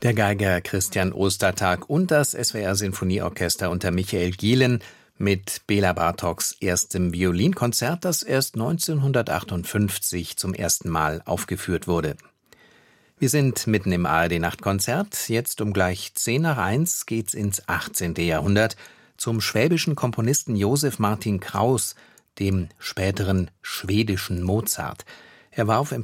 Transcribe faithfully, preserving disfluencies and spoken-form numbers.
Der Geiger Christian Ostertag und das S W R-Sinfonieorchester unter Michael Gielen mit Bela Bartoks erstem Violinkonzert, das erst neunzehnhundertachtundfünfzig zum ersten Mal aufgeführt wurde. Wir sind mitten im A R D-Nachtkonzert. Jetzt um gleich zehn nach eins geht's ins achtzehnte. Jahrhundert zum schwäbischen Komponisten Joseph Martin Kraus, dem späteren schwedischen Mozart. Er war auf